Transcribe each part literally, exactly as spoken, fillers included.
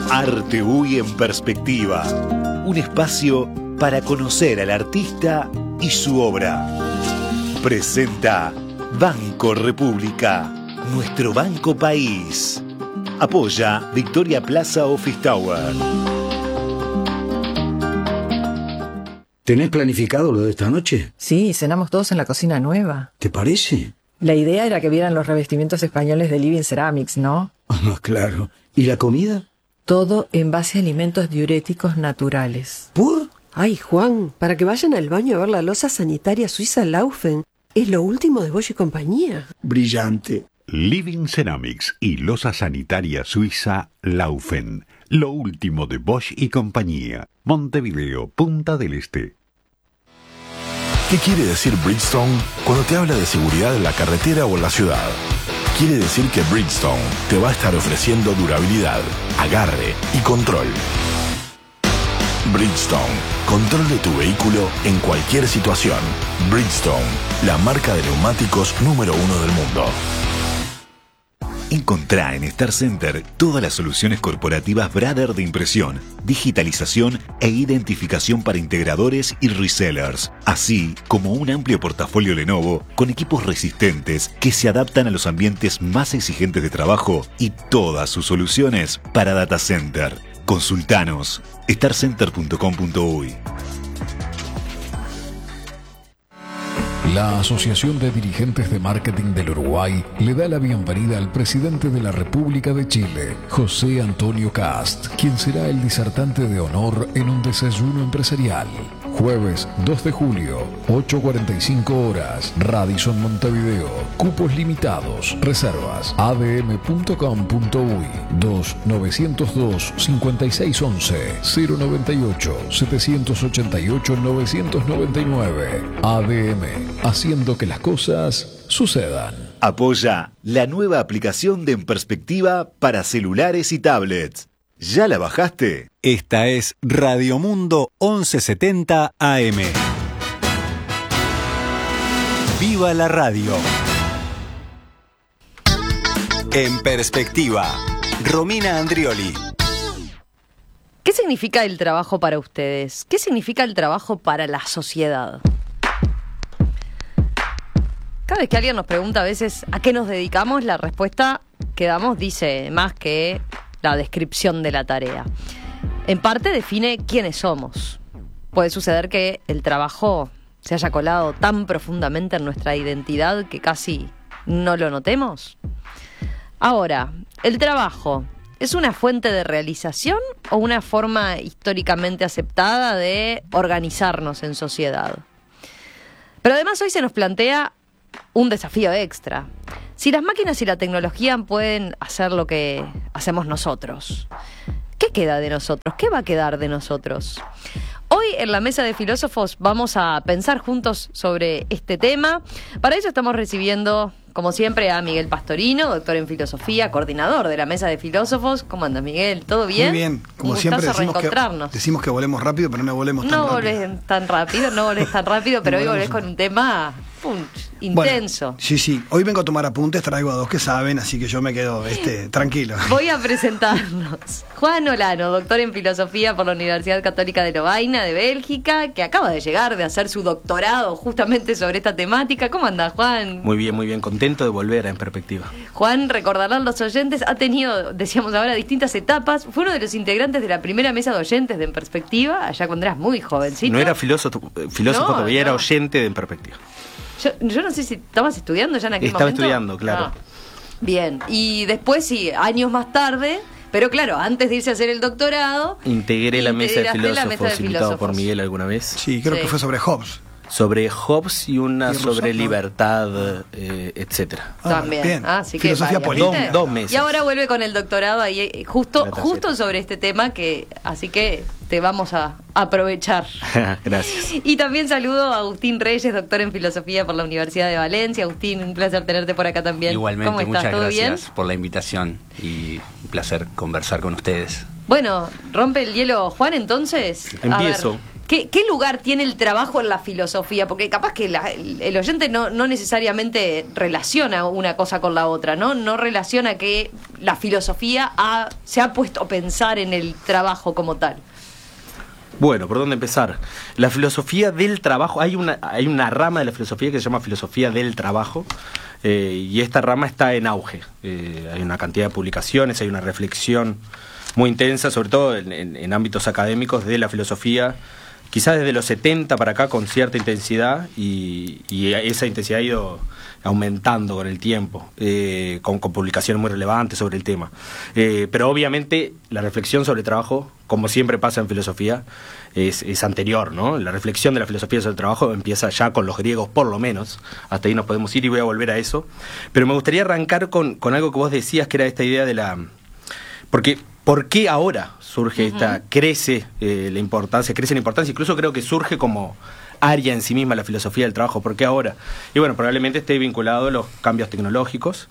Arte U Y en Perspectiva. Un espacio para conocer al artista y su obra. Presenta Banco República, nuestro banco país. Apoya Victoria Plaza Office Tower. ¿Tenés planificado lo de esta noche? Sí, cenamos todos en la cocina nueva. ¿Te parece? La idea era que vieran los revestimientos españoles de Living Ceramics, ¿no? Ah, claro. ¿Y la comida? Todo en base a alimentos diuréticos naturales. ¿Por? Ay, Juan, para que vayan al baño a ver la loza sanitaria suiza Laufen. Es lo último de Bosch y compañía. Brillante. Living Ceramics y loza sanitaria suiza Laufen. Lo último de Bosch y compañía. Montevideo, Punta del Este. ¿Qué quiere decir Bridgestone cuando te habla de seguridad en la carretera o en la ciudad? Quiere decir que Bridgestone te va a estar ofreciendo durabilidad, agarre y control. Bridgestone, control de tu vehículo en cualquier situación. Bridgestone, la marca de neumáticos número uno del mundo. Encontrá en Star Center todas las soluciones corporativas Brother de impresión, digitalización e identificación para integradores y resellers, así como un amplio portafolio Lenovo con equipos resistentes que se adaptan a los ambientes más exigentes de trabajo y todas sus soluciones para data center. Consultanos star center punto com punto uy. La Asociación de Dirigentes de Marketing del Uruguay le da la bienvenida al presidente de la República de Chile, José Antonio Cast, quien será el disertante de honor en un desayuno empresarial. Jueves dos de julio, ocho cuarenta y cinco horas, Radisson Montevideo. Cupos limitados. Reservas a d m punto com punto uy dos nueve cero dos cinco seis once cero noventa y ocho setecientos ochenta y ocho novecientos noventa y nueve. A D M, haciendo que las cosas sucedan. Apoya la nueva aplicación de En Perspectiva para celulares y tablets. ¿Ya la bajaste? Esta es Radio Mundo once setenta A M. ¡Viva la radio! En Perspectiva, Romina Andrioli. ¿Qué significa el trabajo para ustedes? ¿Qué significa el trabajo para la sociedad? Cada vez que alguien nos pregunta a veces a qué nos dedicamos, la respuesta que damos dice más que la descripción de la tarea. En parte define quiénes somos. Puede suceder que el trabajo se haya colado tan profundamente en nuestra identidad que casi no lo notemos. Ahora, ¿el trabajo es una fuente de realización o una forma históricamente aceptada de organizarnos en sociedad? Pero además hoy se nos plantea un desafío extra. Si las máquinas y la tecnología pueden hacer lo que hacemos nosotros, ¿qué queda de nosotros? ¿Qué va a quedar de nosotros? Hoy en la Mesa de Filósofos vamos a pensar juntos sobre este tema. Para eso estamos recibiendo, como siempre, a Miguel Pastorino, doctor en filosofía, coordinador de la Mesa de Filósofos. ¿Cómo andas, Miguel? ¿Todo bien? Muy bien, como Un siempre gustazo decimos que, decimos que volvemos rápido, pero no volvemos tan no rápido. No volvés tan rápido, no volvés tan rápido, pero hoy volvés con un tema pum, intenso. Bueno, sí, sí. Hoy vengo a tomar apuntes, traigo a dos que saben, así que yo me quedo este, tranquilo. Voy a presentarnos. Juan Olano, doctor en filosofía por la Universidad Católica de Lovaina de Bélgica, que acaba de llegar de hacer su doctorado justamente sobre esta temática. ¿Cómo andás, Juan? Muy bien, muy bien. Contento de volver a En Perspectiva. Juan, recordarán los oyentes, ha tenido, decíamos ahora, distintas etapas. Fue uno de los integrantes de la primera mesa de oyentes de En Perspectiva, allá cuando eras muy jovencito. No era filósofo, filósofo no, todavía, no. era oyente de En Perspectiva. Yo, yo no sé si estabas estudiando ya en aquel Estaba momento. estudiando, claro. Ah, bien, y después sí, años más tarde, pero claro, antes de irse a hacer el doctorado, integré la mesa de filósofos, la mesa de invitado filósofos. por Miguel alguna vez. Sí, creo Sí. que fue sobre Hobbes. Sobre Hobbes y una ¿Y sobre Rousseau, no? libertad, eh, etcétera. Ah, También. bien. Ah, sí que Filosofía varias, política. ¿viste? Dos, dos meses. Y ahora vuelve con el doctorado ahí, eh, justo, La tercera. justo sobre este tema, que así que te vamos a aprovechar. Gracias. Y también saludo a Agustín Reyes, doctor en filosofía por la Universidad de Valencia. Agustín, un placer tenerte por acá también. Igualmente, ¿Cómo estás? muchas ¿Todo gracias bien? por la invitación y un placer conversar con ustedes. Bueno, rompe el hielo Juan entonces. A Empiezo. ver, ¿Qué, ¿Qué lugar tiene el trabajo en la filosofía? Porque capaz que la, el, el oyente no, no necesariamente relaciona una cosa con la otra, ¿no? No relaciona que la filosofía ha, se ha puesto a pensar en el trabajo como tal. Bueno, ¿por dónde empezar? La filosofía del trabajo, hay una, hay una rama de la filosofía que se llama filosofía del trabajo, eh, y esta rama está en auge. Eh, hay una cantidad de publicaciones, hay una reflexión muy intensa, sobre todo en, en, en ámbitos académicos de la filosofía, quizás desde los setenta para acá con cierta intensidad, y, y esa intensidad ha ido aumentando con el tiempo, eh, con, con publicaciones muy relevantes sobre el tema. Eh, pero obviamente la reflexión sobre el trabajo, como siempre pasa en filosofía, es, es anterior, ¿no? La reflexión de la filosofía sobre el trabajo empieza ya con los griegos, por lo menos. Hasta ahí nos podemos ir y voy a volver a eso. Pero me gustaría arrancar con, con algo que vos decías, que era esta idea de la... Porque... ¿Por qué ahora surge esta, uh-huh. crece eh, la importancia, crece la importancia? Incluso creo que surge como área en sí misma la filosofía del trabajo. ¿Por qué ahora? Y bueno, probablemente esté vinculado a los cambios tecnológicos.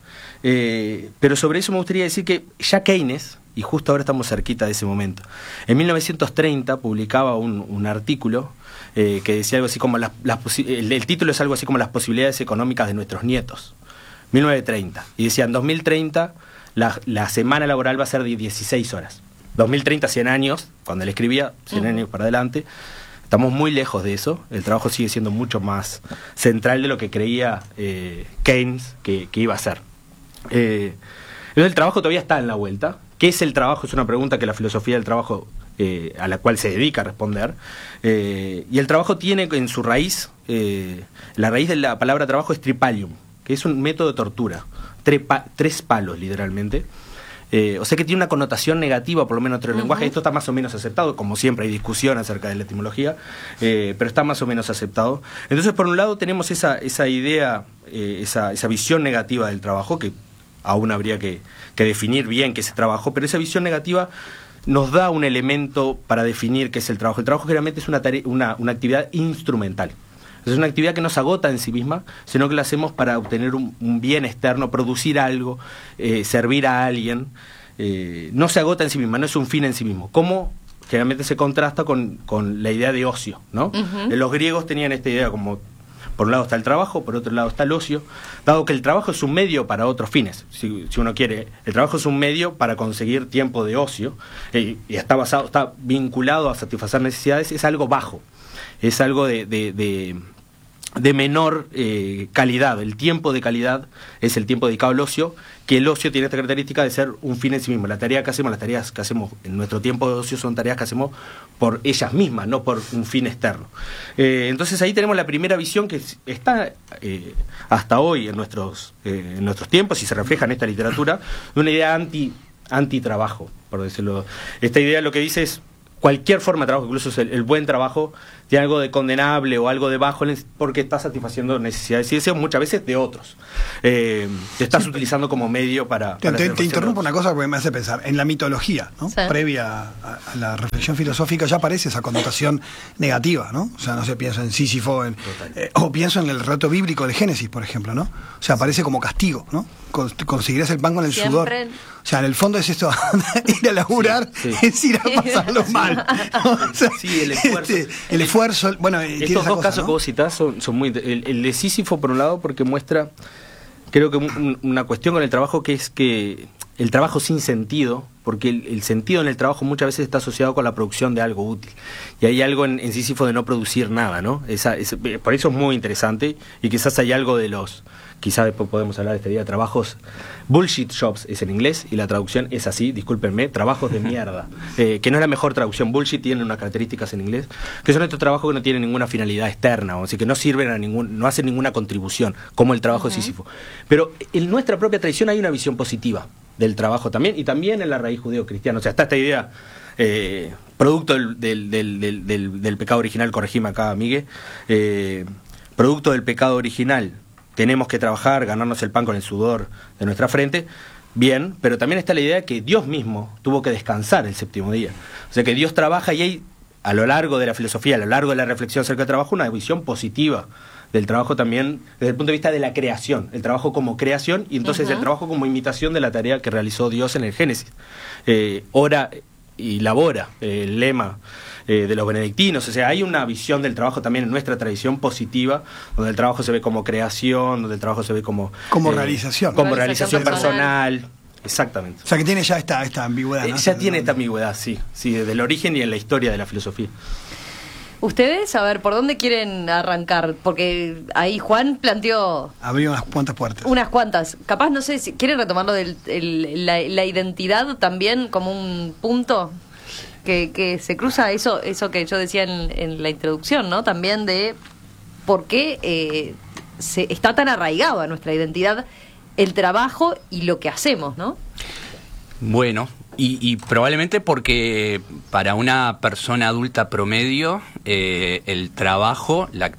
Eh, pero sobre eso me gustaría decir que ya Keynes, y justo ahora estamos cerquita de ese momento, en mil novecientos treinta publicaba un, un artículo eh, que decía algo así como, las, las el, el título es algo así como las posibilidades económicas de nuestros nietos. mil novecientos treinta. Y decía, en dos mil treinta... La, la semana laboral va a ser de dieciséis horas. dos mil treinta, cien años, cuando él escribía, cien uh-huh. años para adelante. Estamos muy lejos de eso. El trabajo sigue siendo mucho más central de lo que creía eh, Keynes que, que iba a ser. Eh, entonces el trabajo todavía está en la vuelta. ¿Qué es el trabajo? Es una pregunta que la filosofía del trabajo, eh, a la cual se dedica a responder. Eh, y el trabajo tiene en su raíz, eh, la raíz de la palabra trabajo es tripalium, que es un método de tortura. Trepa, tres palos, literalmente. Eh, o sea que tiene una connotación negativa, por lo menos entre el uh-huh. lenguaje. Esto está más o menos aceptado. Como siempre hay discusión acerca de la etimología, eh, pero está más o menos aceptado. Entonces, por un lado tenemos esa, esa idea, eh, esa, esa visión negativa del trabajo, que aún habría que, que definir bien qué es el trabajo, pero esa visión negativa nos da un elemento para definir qué es el trabajo. El trabajo generalmente es una, tarea, una, una actividad instrumental. Es una actividad que no se agota en sí misma, sino que la hacemos para obtener un, un bien externo, producir algo, eh, servir a alguien. Eh, no se agota en sí misma, no es un fin en sí mismo. Como generalmente se contrasta con, con la idea de ocio, ¿no? Uh-huh. Los griegos tenían esta idea como, por un lado está el trabajo, por otro lado está el ocio, dado que el trabajo es un medio para otros fines. Si, si uno quiere, el trabajo es un medio para conseguir tiempo de ocio, eh, y está basado, está vinculado a satisfacer necesidades, es algo bajo. Es algo de, de, de, de menor eh, calidad. El tiempo de calidad es el tiempo dedicado al ocio, que el ocio tiene esta característica de ser un fin en sí mismo. La tarea que hacemos, las tareas que hacemos en nuestro tiempo de ocio son tareas que hacemos por ellas mismas, no por un fin externo. Eh, entonces ahí tenemos la primera visión que está eh, hasta hoy en nuestros, eh, en nuestros tiempos y se refleja en esta literatura, de una idea anti, anti-trabajo, por decirlo. Esta idea lo que dice es cualquier forma de trabajo, incluso el, el buen trabajo, tiene algo de condenable o algo de bajo porque está satisfaciendo necesidades y deseos muchas veces de otros. Eh, te estás sí. utilizando como medio para... Te, para te, te interrumpo una cosa porque me hace pensar. En la mitología, ¿no? Sí. Previa a, a la reflexión filosófica ya aparece esa connotación negativa, ¿no? O sea, no sé, pienso en Sísifo, en, eh, o pienso en el relato bíblico del Génesis, por ejemplo, ¿no? O sea, aparece como castigo, ¿no? Con, conseguirás el pan con el Siempre. sudor. O sea, en el fondo es esto, ir a laburar, sí, sí. es ir a pasarlo mal. ¿no? O sea, sí, el esfuerzo. Este, el esfuerzo, bueno, estos dos cosa, casos ¿no? que vos citás son, son muy... El, el de Sísifo, por un lado, porque muestra, creo que un, una cuestión con el trabajo que es que el trabajo sin sentido, porque el, el sentido en el trabajo muchas veces está asociado con la producción de algo útil. Y hay algo en, en Sísifo de no producir nada, ¿no? Esa, es, por eso es muy interesante y quizás hay algo de los... Quizás después podemos hablar de este día de trabajos. Bullshit jobs es en inglés y la traducción es así, discúlpenme, trabajos de mierda. Eh, que no es la mejor traducción. Bullshit tiene unas características en inglés, que son estos trabajos que no tienen ninguna finalidad externa, o sea, que no sirven a ningún, no hacen ninguna contribución, como el trabajo uh-huh. sísifo. Pero en nuestra propia tradición hay una visión positiva del trabajo también, y también en la raíz judeo-cristiana. O sea, está esta idea, eh, producto del, del, del, del, del, del pecado original, corregime acá, Miguel, eh, producto del pecado original, tenemos que trabajar, ganarnos el pan con el sudor de nuestra frente, bien, pero también está la idea de que Dios mismo tuvo que descansar el séptimo día. O sea que Dios trabaja y hay, a lo largo de la filosofía, a lo largo de la reflexión acerca del trabajo, una visión positiva del trabajo también desde el punto de vista de la creación, el trabajo como creación y entonces uh-huh. el trabajo como imitación de la tarea que realizó Dios en el Génesis. Eh, ora y labora, eh, el lema eh, de los benedictinos. O sea, hay una visión del trabajo también en nuestra tradición positiva, donde el trabajo se ve como creación, donde el trabajo se ve como... Como eh, realización. Como realización, realización personal. personal. Exactamente. O sea, que tiene ya esta, esta ambigüedad, ¿no? Eh, ya tiene esta ambigüedad, sí, sí, desde el origen y en la historia de la filosofía. Ustedes, a ver, ¿por dónde quieren arrancar? Porque ahí Juan planteó... Abrió unas cuantas puertas. Unas cuantas. Capaz, no sé, si quieren retomarlo de la, la identidad también como un punto que, que se cruza eso eso que yo decía en, en la introducción, ¿no? También de por qué eh, se está tan arraigado a nuestra identidad el trabajo y lo que hacemos, ¿no? Bueno, y, y probablemente porque para una persona adulta promedio eh, el trabajo, la,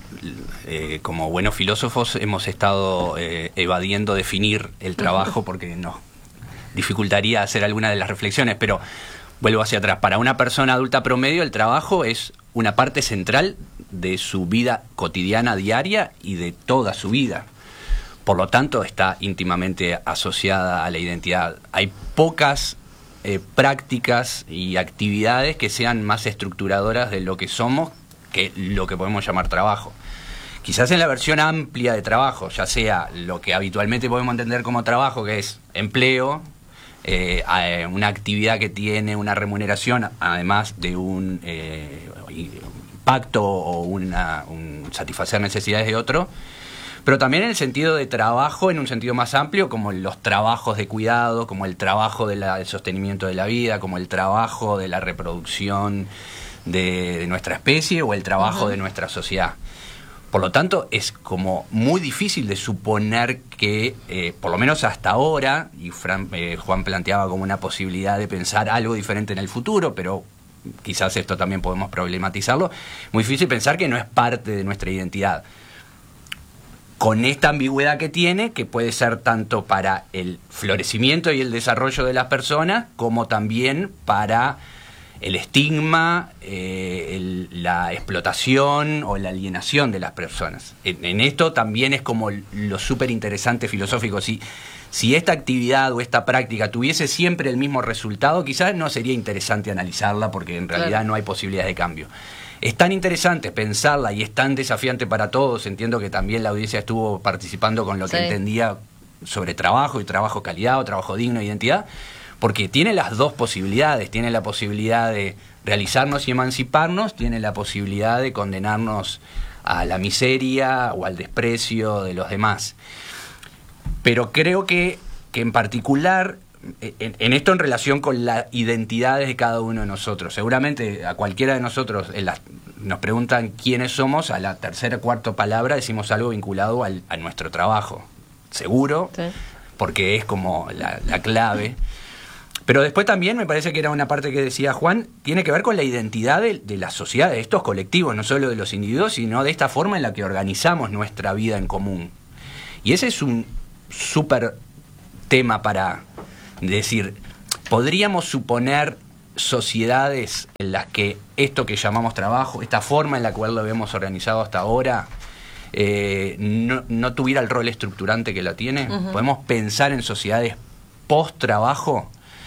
eh, como buenos filósofos hemos estado eh, evadiendo definir el trabajo porque nos dificultaría hacer alguna de las reflexiones, pero vuelvo hacia atrás. Para una persona adulta promedio el trabajo es una parte central de su vida cotidiana, diaria y de toda su vida. Por lo tanto, está íntimamente asociada a la identidad. Hay pocas eh, prácticas y actividades que sean más estructuradoras de lo que somos que lo que podemos llamar trabajo. Quizás en la versión amplia de trabajo, ya sea lo que habitualmente podemos entender como trabajo, que es empleo, eh, una actividad que tiene una remuneración, además de un eh, impacto o una, un satisfacer necesidades de otro, pero también en el sentido de trabajo, en un sentido más amplio, como los trabajos de cuidado, como el trabajo de la, del sostenimiento de la vida, como el trabajo de la reproducción de, de nuestra especie o el trabajo uh-huh. de nuestra sociedad. Por lo tanto, es como muy difícil de suponer que, eh, por lo menos hasta ahora, y Fran, eh, Juan planteaba como una posibilidad de pensar algo diferente en el futuro, pero quizás esto también podemos problematizarlo, muy difícil pensar que no es parte de nuestra identidad. Con esta ambigüedad que tiene, que puede ser tanto para el florecimiento y el desarrollo de las personas, como también para el estigma, eh, el, la explotación o la alienación de las personas. En, en esto también es como lo súper interesante filosófico. Si, si esta actividad o esta práctica tuviese siempre el mismo resultado, quizás no sería interesante analizarla porque en realidad claro. no hay posibilidades de cambio. Es tan interesante pensarla y es tan desafiante para todos. Entiendo que también la audiencia estuvo participando con lo que sí. entendía sobre trabajo y trabajo calidad o trabajo digno e identidad, porque tiene las dos posibilidades. Tiene la posibilidad de realizarnos y emanciparnos, tiene la posibilidad de condenarnos a la miseria o al desprecio de los demás. Pero creo que, que en particular... En, en esto en relación con las identidades de cada uno de nosotros. Seguramente a cualquiera de nosotros en las, nos preguntan quiénes somos, a la tercera o cuarta palabra decimos algo vinculado al, a nuestro trabajo. Seguro, sí. porque es como la, la clave. Pero después también me parece que era una parte que decía Juan, tiene que ver con la identidad de, de la sociedad, de estos colectivos, no solo de los individuos, sino de esta forma en la que organizamos nuestra vida en común. Y ese es un súper tema para... decir, podríamos suponer sociedades en las que esto que llamamos trabajo, esta forma en la cual lo hemos organizado hasta ahora, eh, no, no tuviera el rol estructurante que la tiene. Uh-huh. Podemos pensar en sociedades post-trabajo.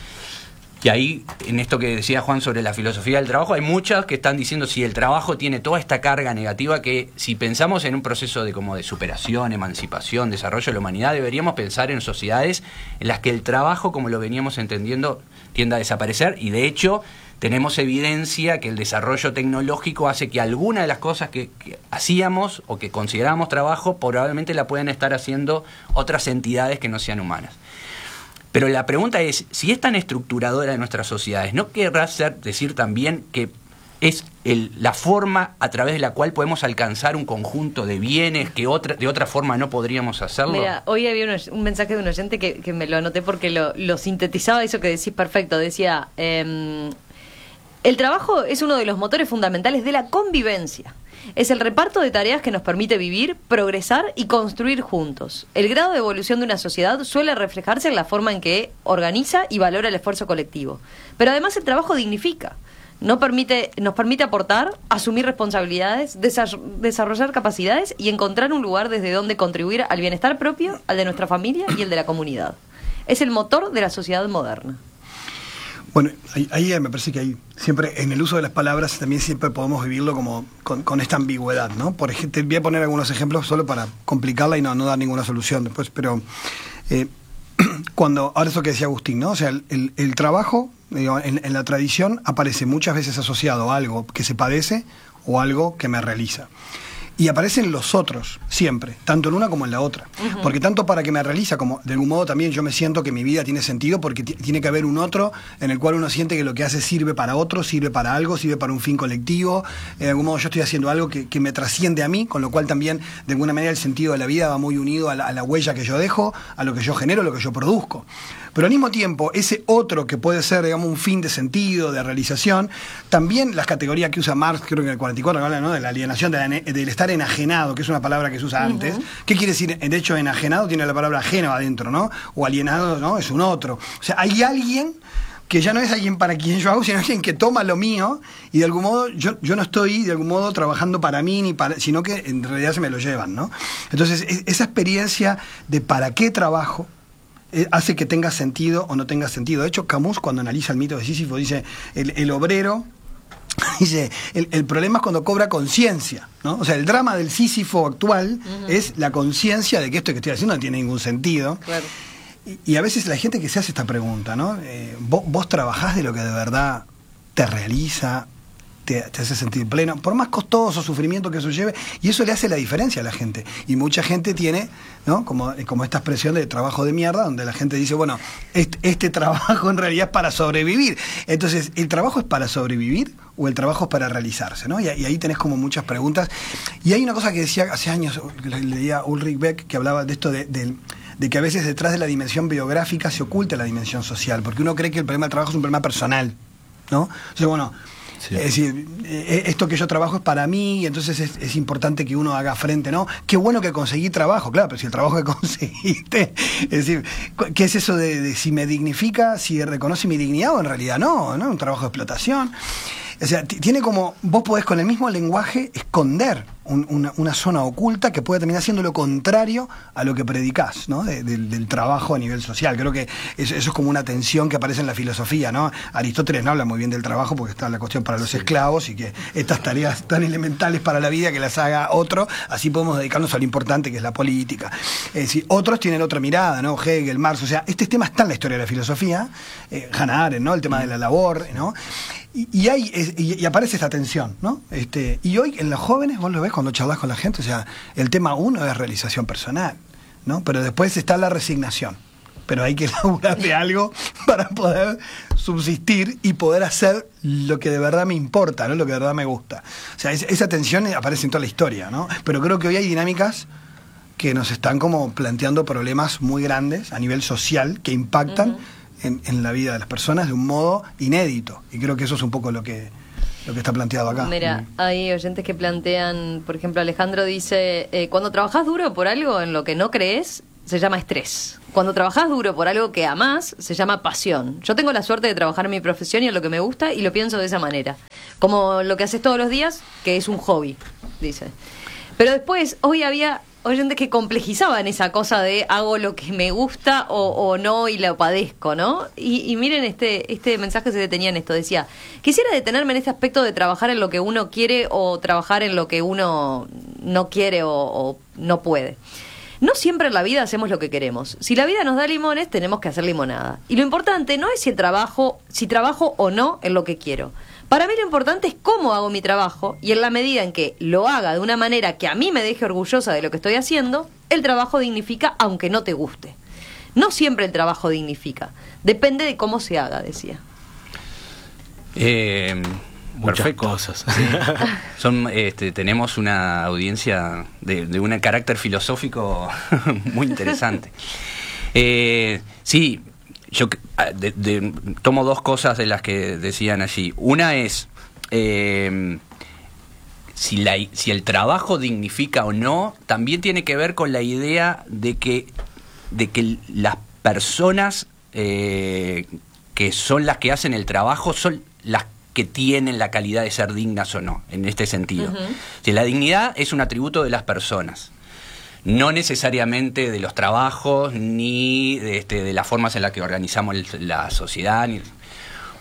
Y ahí, en esto que decía Juan sobre la filosofía del trabajo, hay muchas que están diciendo si el trabajo tiene toda esta carga negativa, que si pensamos en un proceso de como de superación, emancipación, desarrollo de la humanidad, deberíamos pensar en sociedades en las que el trabajo, como lo veníamos entendiendo, tienda a desaparecer. Y de hecho, tenemos evidencia que el desarrollo tecnológico hace que alguna de las cosas que, que hacíamos o que consideramos trabajo, probablemente la puedan estar haciendo otras entidades que no sean humanas. Pero la pregunta es, si es tan estructuradora de nuestras sociedades, ¿no querrá ser, decir también que es el, la forma a través de la cual podemos alcanzar un conjunto de bienes que otra, de otra forma no podríamos hacerlo? Mira, hoy había un, un mensaje de un oyente que, que me lo anoté porque lo, lo sintetizaba eso que decís perfecto. Decía, eh, el trabajo es uno de los motores fundamentales de la convivencia. Es el reparto de tareas que nos permite vivir, progresar y construir juntos. El grado de evolución de una sociedad suele reflejarse en la forma en que organiza y valora el esfuerzo colectivo. Pero además el trabajo dignifica. No permite, nos permite aportar, asumir responsabilidades, desarrollar capacidades y encontrar un lugar desde donde contribuir al bienestar propio, al de nuestra familia y el de la comunidad. Es el motor de la sociedad moderna. Bueno, ahí, ahí me parece que hay siempre, en el uso de las palabras, también siempre podemos vivirlo como con, con esta ambigüedad, ¿no? Por ejemplo, te voy a poner algunos ejemplos solo para complicarla y no, no dar ninguna solución después, pero eh, cuando, ahora eso que decía Agustín, ¿no? O sea, el, el, el trabajo, digo, en, en la tradición aparece muchas veces asociado a algo que se padece o algo que me realiza. Y aparecen los otros, siempre, tanto en una como en la otra. Uh-huh. Porque tanto para que me realiza, como de algún modo también yo me siento que mi vida tiene sentido, porque t- tiene que haber un otro en el cual uno siente que lo que hace sirve para otro, sirve para algo, sirve para un fin colectivo. De algún modo yo estoy haciendo algo que, que me trasciende a mí, con lo cual también, de alguna manera, el sentido de la vida va muy unido a la, a la huella que yo dejo, a lo que yo genero, a lo que yo produzco. Pero al mismo tiempo, ese otro que puede ser, digamos, un fin de sentido, de realización, también las categorías que usa Marx, creo que en el cuarenta y cuatro, habla, ¿no?, de la alienación, de la, del estar enajenado, que es una palabra que se usa antes. Uh-huh. ¿Qué quiere decir? De hecho, enajenado tiene la palabra ajeno adentro, ¿no? O alienado, ¿no? Es un otro. O sea, hay alguien que ya no es alguien para quien yo hago, sino alguien que toma lo mío y de algún modo yo, yo no estoy de algún modo trabajando para mí, ni para, sino que en realidad se me lo llevan, ¿no? Entonces, es, esa experiencia de para qué trabajo hace que tenga sentido o no tenga sentido. De hecho, Camus, cuando analiza el mito de Sísifo, dice, el, el obrero, dice, el, el problema es cuando cobra conciencia, ¿no? O sea, el drama del Sísifo actual uh-huh. es la conciencia de que esto que estoy haciendo no tiene ningún sentido. Claro. Y, y a veces la gente que se hace esta pregunta, ¿no? Eh, ¿vos, vos trabajás de lo que de verdad te realiza, Te, te hace sentir pleno, por más costoso sufrimiento que eso lleve, y eso le hace la diferencia a la gente. Y mucha gente tiene, ¿no?, como, como esta expresión de trabajo de mierda, donde la gente dice, bueno, este, este trabajo en realidad es para sobrevivir. Entonces, ¿el trabajo es para sobrevivir o el trabajo es para realizarse, ¿no? Y, y ahí tenés como muchas preguntas. Y hay una cosa que decía hace años, le, leía Ulrich Beck, que hablaba de esto de, de, de que a veces detrás de la dimensión biográfica se oculta la dimensión social, porque uno cree que el problema del trabajo es un problema personal, ¿no? O sea, bueno, sí. Es decir, esto que yo trabajo es para mí, y entonces es, es importante que uno haga frente, ¿no? Qué bueno que conseguí trabajo, claro, pero si el trabajo que conseguiste, es decir, ¿qué es eso de, de si me dignifica, si reconoce mi dignidad o en realidad no, ¿no? Un trabajo de explotación. O sea, t- tiene como, vos podés con el mismo lenguaje esconder un, una, una zona oculta que puede terminar siendo lo contrario a lo que predicás, ¿no? De, de, del trabajo a nivel social. Creo que eso, eso es como una tensión que aparece en la filosofía, ¿no? Aristóteles no habla muy bien del trabajo porque está la cuestión para los sí. esclavos y que estas tareas tan elementales para la vida que las haga otro, así podemos dedicarnos a lo importante que es la política. Es decir, otros tienen otra mirada, ¿no? Hegel, Marx, o sea, este tema está en la historia de la filosofía, eh, Hannah Arendt, ¿no? El tema de la labor, ¿no? Y, y hay y, y aparece esta tensión, ¿no? Este, y hoy en los jóvenes, vos lo ves cuando charlas con la gente, o sea, el tema uno es realización personal, ¿no? Pero después está la resignación. Pero hay que laburar de algo para poder subsistir y poder hacer lo que de verdad me importa, ¿no? Lo que de verdad me gusta. O sea, es, esa tensión aparece en toda la historia, ¿no? Pero creo que hoy hay dinámicas que nos están como planteando problemas muy grandes a nivel social que impactan uh-huh. En, en la vida de las personas de un modo inédito. Y creo que eso es un poco lo que, lo que está planteado acá. Mira, mm. hay oyentes que plantean, por ejemplo, Alejandro dice, eh, cuando trabajás duro por algo en lo que no crees, se llama estrés. Cuando trabajás duro por algo que amás, se llama pasión. Yo tengo la suerte de trabajar en mi profesión y en lo que me gusta y lo pienso de esa manera. Como lo que haces todos los días, que es un hobby, dice. Pero después, hoy había oyentes que complejizaban esa cosa de hago lo que me gusta o, o no y lo padezco, ¿no? Y, y miren, este este mensaje se detenía en esto, decía, quisiera detenerme en este aspecto de trabajar en lo que uno quiere o trabajar en lo que uno no quiere o, o no puede. No siempre en la vida hacemos lo que queremos. Si la vida nos da limones, tenemos que hacer limonada. Y lo importante no es si el trabajo, si trabajo o no en lo que quiero. Para mí lo importante es cómo hago mi trabajo y en la medida en que lo haga de una manera que a mí me deje orgullosa de lo que estoy haciendo, el trabajo dignifica aunque no te guste. No siempre el trabajo dignifica. Depende de cómo se haga, decía. Eh, muchas Perfecto. cosas. Sí. Son, este, tenemos una audiencia de, de un carácter filosófico muy interesante. Eh, sí. Yo de, de, tomo dos cosas de las que decían allí. Una es eh, si, la, si el trabajo dignifica o no, también tiene que ver con la idea de que, de que las personas eh, que son las que hacen el trabajo son las que tienen la calidad de ser dignas o no, en este sentido. Uh-huh. Si la dignidad es un atributo de las personas. No necesariamente de los trabajos, ni de, este, de las formas en las que organizamos el, la sociedad. Ni...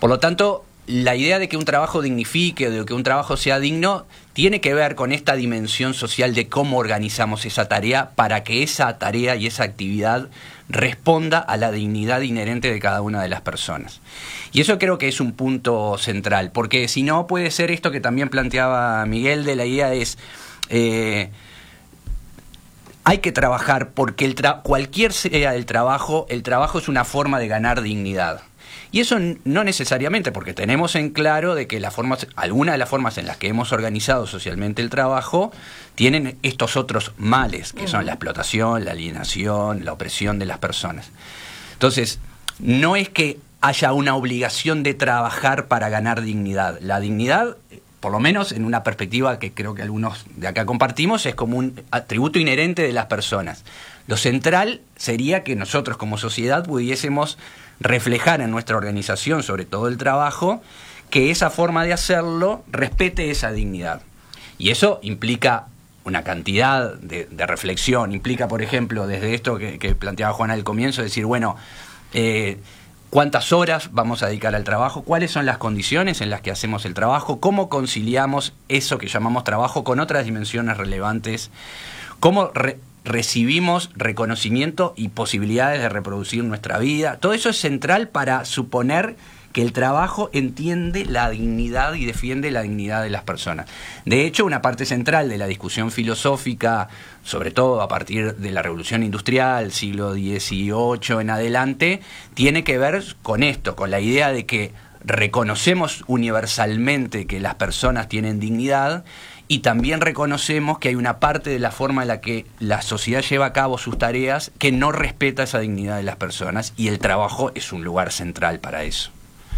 Por lo tanto, la idea de que un trabajo dignifique, de que un trabajo sea digno, tiene que ver con esta dimensión social de cómo organizamos esa tarea para que esa tarea y esa actividad responda a la dignidad inherente de cada una de las personas. Y eso creo que es un punto central, porque si no puede ser esto que también planteaba Miguel, de la idea es... Eh, hay que trabajar porque el tra- cualquier sea el trabajo, el trabajo es una forma de ganar dignidad. Y eso no necesariamente, porque tenemos en claro de que las formas, algunas de las formas en las que hemos organizado socialmente el trabajo tienen estos otros males, que son la explotación, la alienación, la opresión de las personas. Entonces, no es que haya una obligación de trabajar para ganar dignidad. La dignidad, por lo menos en una perspectiva que creo que algunos de acá compartimos, es como un atributo inherente de las personas. Lo central sería que nosotros como sociedad pudiésemos reflejar en nuestra organización, sobre todo el trabajo, que esa forma de hacerlo respete esa dignidad. Y eso implica una cantidad de, de reflexión, implica, por ejemplo, desde esto que, que planteaba Juana al comienzo, decir, bueno, eh, ¿cuántas horas vamos a dedicar al trabajo? ¿Cuáles son las condiciones en las que hacemos el trabajo? ¿Cómo conciliamos eso que llamamos trabajo con otras dimensiones relevantes? ¿Cómo re- recibimos reconocimiento y posibilidades de reproducir nuestra vida? Todo eso es central para suponer que el trabajo entiende la dignidad y defiende la dignidad de las personas. De hecho, una parte central de la discusión filosófica, sobre todo a partir de la Revolución Industrial, siglo dieciocho en adelante, tiene que ver con esto, con la idea de que reconocemos universalmente que las personas tienen dignidad, y también reconocemos que hay una parte de la forma en la que la sociedad lleva a cabo sus tareas que no respeta esa dignidad de las personas, y el trabajo es un lugar central para eso.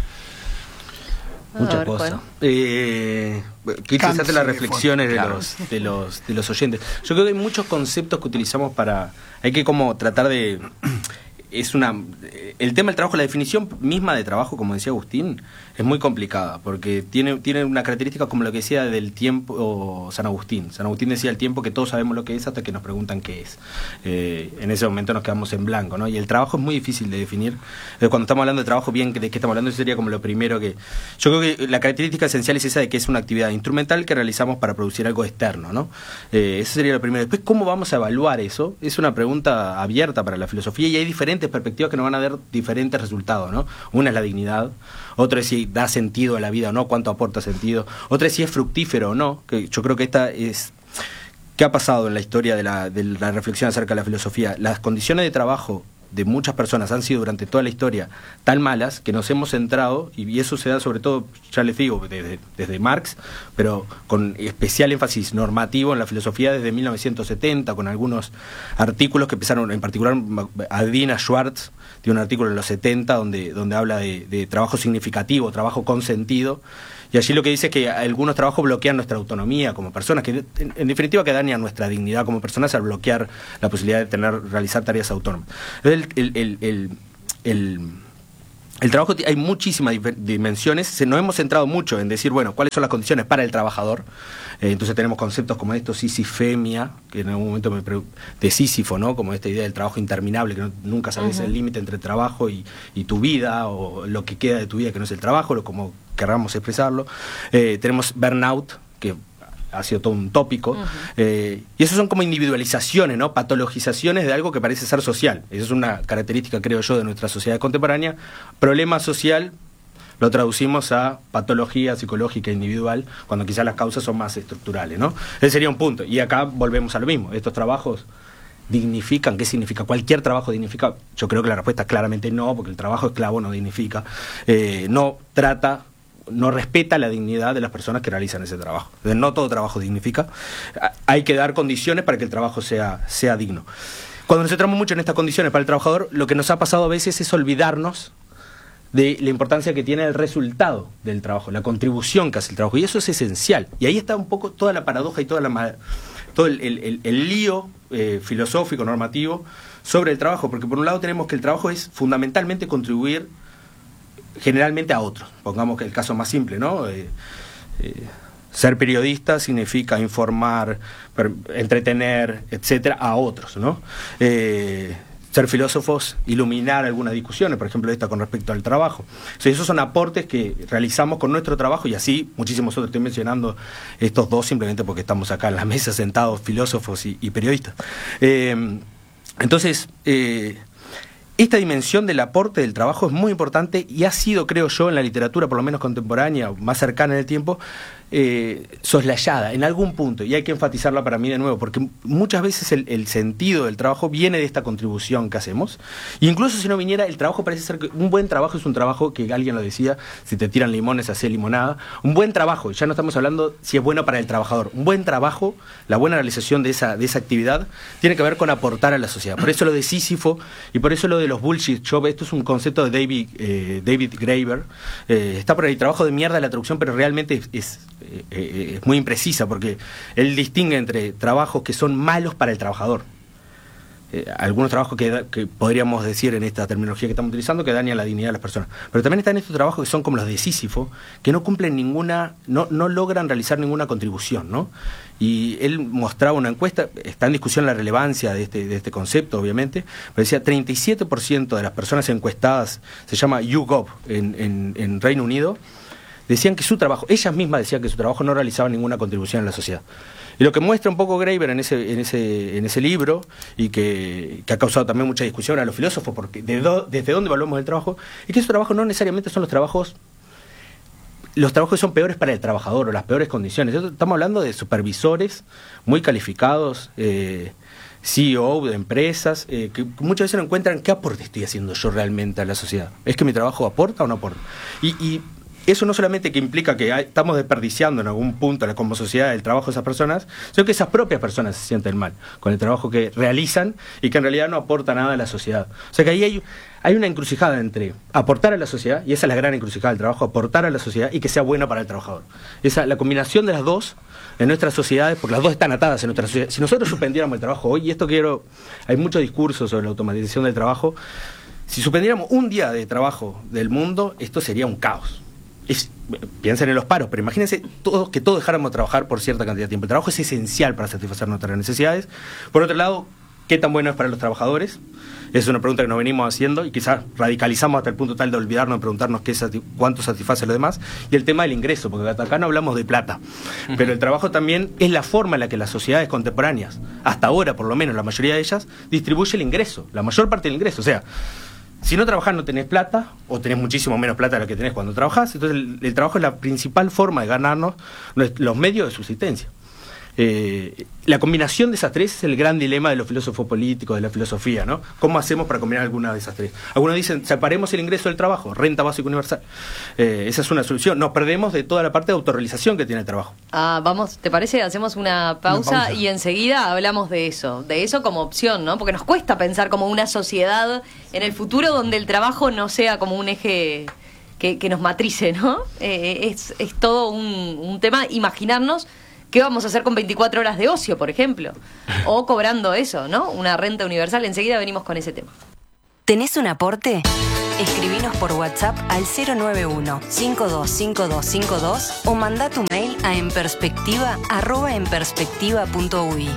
Muchas cosas. Eh, qué interesante las reflexiones de, claro. los, de, los, de los oyentes. Yo creo que hay muchos conceptos que utilizamos para... Hay que como tratar de... Es una el tema del trabajo, la definición misma de trabajo, como decía Agustín, es muy complicada, porque tiene, tiene una característica como lo que decía del tiempo San Agustín. San Agustín decía el tiempo que todos sabemos lo que es hasta que nos preguntan qué es. Eh, en ese momento nos quedamos en blanco, ¿no? Y el trabajo es muy difícil de definir. Eh, cuando estamos hablando de trabajo, bien, ¿de qué estamos hablando? Eso sería como lo primero que... Yo creo que la característica esencial es esa de que es una actividad instrumental que realizamos para producir algo externo, ¿no? Eh, eso sería lo primero. Después, ¿cómo vamos a evaluar eso? Es una pregunta abierta para la filosofía, y hay diferentes perspectivas que nos van a dar diferentes resultados, ¿no? Una es la dignidad, otra es si da sentido a la vida o no, cuánto aporta sentido, otra es si es fructífero o no, que yo creo que esta es... ¿Qué ha pasado en la historia de la, de la reflexión acerca de la filosofía? Las condiciones de trabajo de muchas personas han sido durante toda la historia tan malas que nos hemos centrado, y eso se da sobre todo, ya les digo, desde, desde Marx, pero con especial énfasis normativo en la filosofía desde mil novecientos setenta, con algunos artículos que empezaron, en particular Adina Schwartz tiene un artículo en los setenta donde, donde habla de, de trabajo significativo, trabajo con sentido, y allí lo que dice es que algunos trabajos bloquean nuestra autonomía como personas, que en, en definitiva que dañan nuestra dignidad como personas al bloquear la posibilidad de tener realizar tareas autónomas. El, el, el, el, el, el trabajo, hay muchísimas dimensiones, nos hemos centrado mucho en decir, bueno, cuáles son las condiciones para el trabajador. Eh, entonces tenemos conceptos como estos, sisifemia, que en algún momento me pre- de Sísifo, ¿no? Como esta idea del trabajo interminable, que no, nunca sabes uh-huh. el límite entre trabajo y, y tu vida, o lo que queda de tu vida que no es el trabajo, lo como querramos expresarlo. Eh, tenemos burnout, que ha sido todo un tópico, uh-huh. eh, y eso son como individualizaciones, ¿no? Patologizaciones de algo que parece ser social. Esa es una característica, creo yo, de nuestra sociedad contemporánea. Problema social lo traducimos a patología psicológica individual, cuando quizás las causas son más estructurales, ¿no? Ese sería un punto. Y acá volvemos a lo mismo. Estos trabajos dignifican. ¿Qué significa? ¿Cualquier trabajo dignifica? Yo creo que la respuesta es claramente no, porque el trabajo esclavo no dignifica. Eh, no trata... no respeta la dignidad de las personas que realizan ese trabajo. Entonces, no todo trabajo dignifica. Hay que dar condiciones para que el trabajo sea, sea digno. Cuando nos centramos mucho en estas condiciones para el trabajador, lo que nos ha pasado a veces es olvidarnos de la importancia que tiene el resultado del trabajo, la contribución que hace el trabajo, y eso es esencial. Y ahí está un poco toda la paradoja y toda la, todo el, el, el, el lío eh, filosófico, normativo, sobre el trabajo, porque por un lado tenemos que el trabajo es fundamentalmente contribuir generalmente a otros. Pongamos que el caso más simple, ¿no? Eh, eh, ser periodista significa informar, per, entretener, etcétera, a otros, ¿no? Eh, ser filósofos, iluminar algunas discusiones, por ejemplo esta con respecto al trabajo. O sea, esos son aportes que realizamos con nuestro trabajo y así muchísimos otros. Estoy mencionando estos dos simplemente porque estamos acá en la mesa sentados, filósofos y, y periodistas. Eh, entonces, eh, esta dimensión del aporte del trabajo es muy importante y ha sido, creo yo, en la literatura, por lo menos contemporánea, más cercana en el tiempo, eh, soslayada en algún punto, y hay que enfatizarla para mí de nuevo, porque muchas veces el, el sentido del trabajo viene de esta contribución que hacemos, y incluso si no viniera, el trabajo parece ser que un buen trabajo es un trabajo que alguien lo decía, si te tiran limones, hace limonada, un buen trabajo, ya no estamos hablando si es bueno para el trabajador, un buen trabajo, la buena realización de esa, de esa actividad, tiene que ver con aportar a la sociedad, por eso lo de Sísifo, y por eso lo de los bullshit jobs, esto es un concepto de David, eh, David Graeber, eh, está por ahí, trabajo de mierda la traducción, pero realmente es, es Eh, eh, es muy imprecisa porque él distingue entre trabajos que son malos para el trabajador, eh, algunos trabajos que, que podríamos decir en esta terminología que estamos utilizando que dañan la dignidad de las personas, pero también están estos trabajos que son como los de Sísifo, que no cumplen ninguna, no, no logran realizar ninguna contribución, ¿no? Y él mostraba una encuesta, está en discusión la relevancia de este, de este concepto obviamente, pero decía treinta y siete por ciento de las personas encuestadas, se llama YouGov en, en, en Reino Unido, decían que su trabajo, ellas mismas decían que su trabajo no realizaba ninguna contribución a la sociedad. Y lo que muestra un poco Graeber en ese, en ese, en ese libro, y que, que ha causado también mucha discusión a los filósofos, porque de do, desde dónde evaluamos el trabajo, es que esos trabajos no necesariamente son los trabajos, los trabajos que son peores para el trabajador, o las peores condiciones. Estamos hablando de supervisores muy calificados, eh, C E O de empresas, eh, que muchas veces no encuentran qué aporte estoy haciendo yo realmente a la sociedad. ¿Es que mi trabajo aporta o no aporta? Y... y eso no solamente que implica que hay, estamos desperdiciando en algún punto como sociedad el trabajo de esas personas, sino que esas propias personas se sienten mal con el trabajo que realizan y que en realidad no aporta nada a la sociedad. O sea que ahí hay, hay una encrucijada entre aportar a la sociedad, y esa es la gran encrucijada del trabajo, aportar a la sociedad y que sea bueno para el trabajador. Esa, la combinación de las dos en nuestras sociedades, porque las dos están atadas en nuestra sociedad. Si nosotros suspendiéramos el trabajo hoy, y esto quiero, hay mucho discurso sobre la automatización del trabajo, si suspendiéramos un día de trabajo del mundo, esto sería un caos. Es, piensen en los paros, pero imagínense todos, que todos dejáramos de trabajar por cierta cantidad de tiempo. El trabajo es esencial para satisfacer nuestras necesidades. Por otro lado, ¿qué tan bueno es para los trabajadores? Esa es una pregunta que nos venimos haciendo y quizás radicalizamos hasta el punto tal de olvidarnos de preguntarnos qué sati- cuánto satisface lo demás. Y el tema del ingreso, porque acá no hablamos de plata, pero el trabajo también es la forma en la que las sociedades contemporáneas, hasta ahora por lo menos la mayoría de ellas, distribuye el ingreso, la mayor parte del ingreso. O sea, si no trabajás no tenés plata, o tenés muchísimo menos plata de la que tenés cuando trabajás. Entonces el, el trabajo es la principal forma de ganarnos los medios de subsistencia. Eh, la combinación de esas tres es el gran dilema de los filósofos políticos, de la filosofía, ¿no? ¿Cómo hacemos para combinar alguna de esas tres? Algunos dicen, separemos el ingreso del trabajo, renta básica universal. Eh, esa es una solución. Nos perdemos de toda la parte de autorrealización que tiene el trabajo. Ah, vamos, ¿te parece? Hacemos una pausa, Una pausa. y enseguida hablamos de eso, de eso como opción, ¿no? Porque nos cuesta pensar como una sociedad en el futuro donde el trabajo no sea como un eje que, que nos matrice, ¿no? Eh, es, es todo un, un tema, imaginarnos qué vamos a hacer con veinticuatro horas de ocio, por ejemplo, o cobrando eso, ¿no? Una renta universal. Enseguida venimos con ese tema. ¿Tenés un aporte? Escribinos por WhatsApp al cero nueve uno, cinco dos cinco dos cinco dos o manda tu mail a enperspectiva arroba enperspectiva punto uy.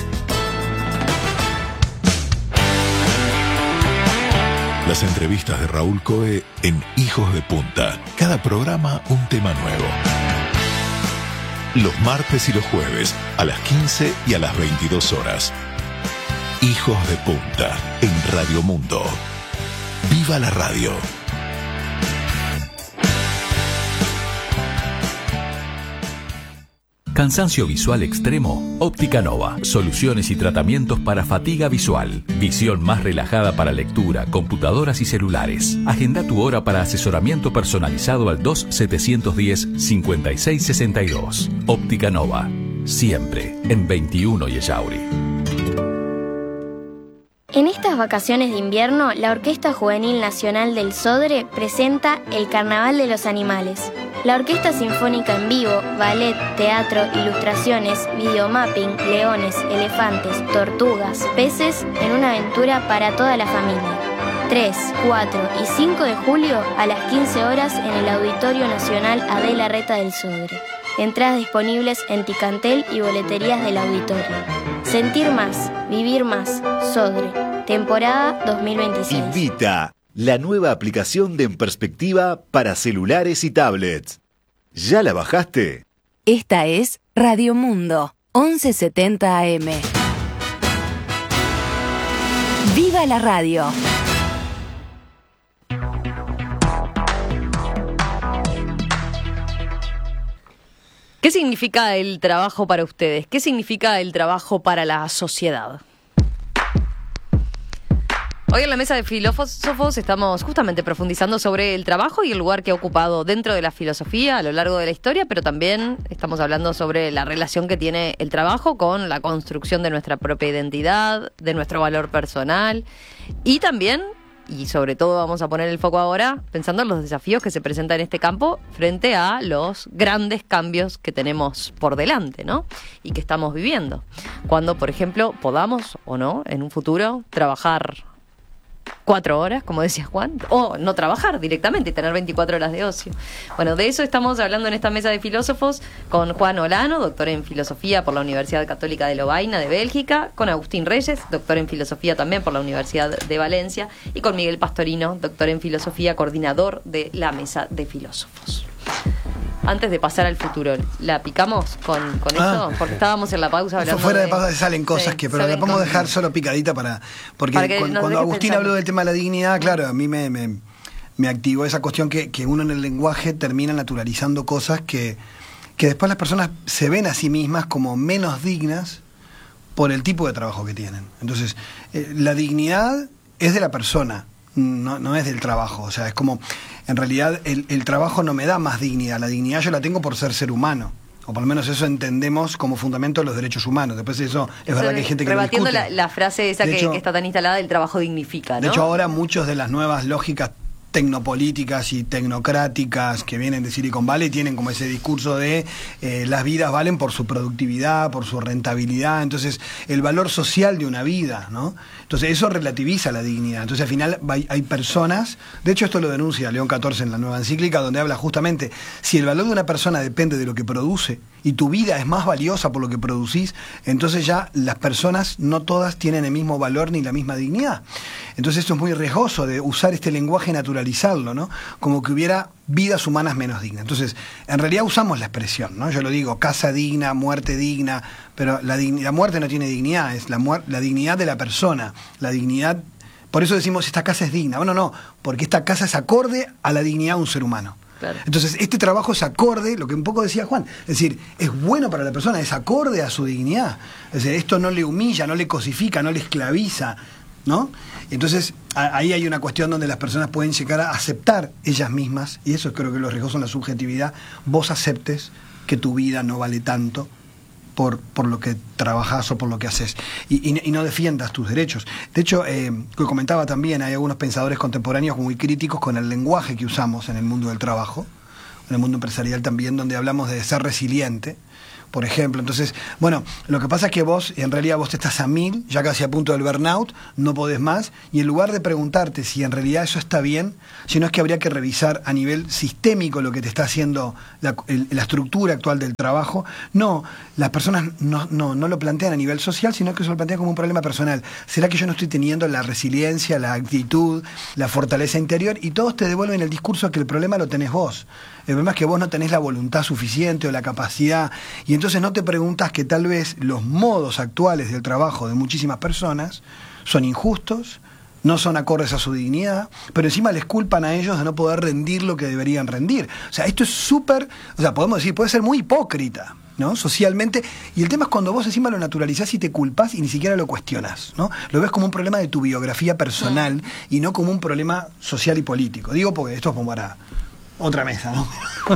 Las entrevistas de Raúl Coe en Hijos de Punta. Cada programa un tema nuevo. Los martes y los jueves a las quince y a las veintidós horas. Hijos de Punta en Radio Mundo. ¡Viva la radio! Cansancio visual extremo, Óptica Nova. Soluciones y tratamientos para fatiga visual. Visión más relajada para lectura, computadoras y celulares. Agenda tu hora para asesoramiento personalizado al dos setecientos diez cincuenta y seis sesenta y dos. Óptica Nova. Siempre en veintiuno y Ellauri. En estas vacaciones de invierno, la Orquesta Juvenil Nacional del Sodre presenta El Carnaval de los Animales. La Orquesta Sinfónica en vivo, ballet, teatro, ilustraciones, videomapping, leones, elefantes, tortugas, peces en una aventura para toda la familia. tres, cuatro y cinco de julio a las quince horas en el Auditorio Nacional Adela Reta del Sodre. Entradas disponibles en Ticantel y boleterías del auditorio. Sentir más, vivir más, Sodre. temporada dos mil veintiséis. Invita, la nueva aplicación de En Perspectiva para celulares y tablets. ¿Ya la bajaste? Esta es Radio Mundo, once setenta A M. ¡Viva la radio! ¿Qué significa el trabajo para ustedes? ¿Qué significa el trabajo para la sociedad? Hoy en la mesa de filósofos estamos justamente profundizando sobre el trabajo y el lugar que ha ocupado dentro de la filosofía a lo largo de la historia, pero también estamos hablando sobre la relación que tiene el trabajo con la construcción de nuestra propia identidad, de nuestro valor personal y también, y sobre todo vamos a poner el foco ahora, pensando en los desafíos que se presentan en este campo frente a los grandes cambios que tenemos por delante, ¿no? Y que estamos viviendo. Cuando, por ejemplo, podamos o no, en un futuro, trabajar cuatro horas, como decía Juan, o no trabajar directamente y tener veinticuatro horas de ocio. Bueno, de eso estamos hablando en esta mesa de filósofos con Juan Olano, doctor en filosofía por la Universidad Católica de Lovaina de Bélgica, con Agustín Reyes, doctor en filosofía también por la Universidad de Valencia, y con Miguel Pastorino, doctor en filosofía, coordinador de la mesa de filósofos. Antes de pasar al futuro, ¿la picamos con, con ah, eso? Porque estábamos en la pausa hablando fuera de, de pausa salen cosas sí, que, pero la podemos cosas. dejar solo picadita para... Porque para cuando, cuando Agustín pensando. habló del tema de la dignidad, claro, a mí me, me, me activó esa cuestión que, que uno en el lenguaje termina naturalizando cosas que, que después las personas se ven a sí mismas como menos dignas por el tipo de trabajo que tienen. Entonces, eh, la dignidad es de la persona, no, no es del trabajo. O sea, es como... En realidad el, el trabajo no me da más dignidad, la dignidad yo la tengo por ser ser humano, o por lo menos eso entendemos como fundamento de los derechos humanos. Después eso es verdad que hay gente que lo discute. Rebatiendo la, la frase esa que, hecho, que está tan instalada, el trabajo dignifica, ¿no? De hecho ahora muchos de las nuevas lógicas tecnopolíticas y tecnocráticas que vienen de Silicon Valley tienen como ese discurso de eh, las vidas valen por su productividad, por su rentabilidad, entonces el valor social de una vida, ¿no? Entonces eso relativiza la dignidad. Entonces al final hay, hay personas, de hecho esto lo denuncia León catorce en la nueva encíclica, donde habla justamente, si el valor de una persona depende de lo que produce y tu vida es más valiosa por lo que producís, entonces ya las personas no todas tienen el mismo valor ni la misma dignidad. Entonces esto es muy riesgoso de usar este lenguaje naturalizarlo, ¿no? Como que hubiera vidas humanas menos dignas. Entonces, en realidad usamos la expresión, ¿no? Yo lo digo, casa digna, muerte digna, pero la, la muerte no tiene dignidad, es la, la dignidad de la persona, la dignidad... Por eso decimos, esta casa es digna. Bueno, no, porque esta casa es acorde a la dignidad de un ser humano. Claro. Entonces, este trabajo es acorde, lo que un poco decía Juan, es decir, es bueno para la persona, es acorde a su dignidad. Es decir, esto no le humilla, no le cosifica, no le esclaviza, ¿no? Entonces, a, ahí hay una cuestión donde las personas pueden llegar a aceptar ellas mismas, y eso creo que lo riesgoso en la subjetividad, vos aceptes que tu vida no vale tanto por, por lo que trabajás o por lo que haces, y, y, y no defiendas tus derechos. De hecho, eh, que comentaba también, hay algunos pensadores contemporáneos muy críticos con el lenguaje que usamos en el mundo del trabajo, en el mundo empresarial también, donde hablamos de ser resiliente, por ejemplo. Entonces, bueno, lo que pasa es que vos, en realidad vos estás a mil, ya casi a punto del burnout, no podés más, y en lugar de preguntarte si en realidad eso está bien, sino es que habría que revisar a nivel sistémico lo que te está haciendo la, el, la estructura actual del trabajo, no, las personas no, no, no lo plantean a nivel social, sino que se lo plantean como un problema personal. ¿Será que yo no estoy teniendo la resiliencia, la actitud, la fortaleza interior? Y todos te devuelven el discurso que el problema lo tenés vos. El problema es que vos no tenés la voluntad suficiente o la capacidad, y entonces no te preguntas que tal vez los modos actuales del trabajo de muchísimas personas son injustos, no son acordes a su dignidad, pero encima les culpan a ellos de no poder rendir lo que deberían rendir. O sea, esto es súper, o sea, podemos decir, puede ser muy hipócrita, ¿no? Socialmente, y el tema es cuando vos encima lo naturalizás y te culpás y ni siquiera lo cuestionás, ¿no? Lo ves como un problema de tu biografía personal mm. y no como un problema social y político. Digo porque esto es como para otra mesa, ¿no?